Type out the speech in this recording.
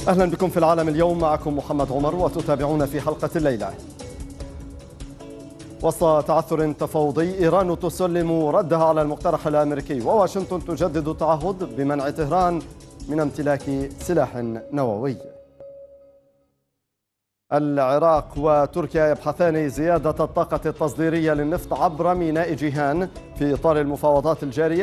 أهلا بكم في العالم اليوم، معكم محمد عمر وتتابعون في حلقة الليلة. وسط تعثر تفاوضي، إيران تسلم ردها على المقترح الأمريكي، وواشنطن تجدد التعهد بمنع طهران من امتلاك سلاح نووي. العراق وتركيا يبحثان زيادة الطاقة التصديرية للنفط عبر ميناء جيهان في إطار المفاوضات الجارية